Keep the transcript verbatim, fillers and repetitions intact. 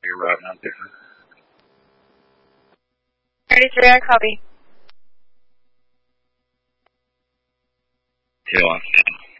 you're routing out there. thirty-three, I copy. Two on.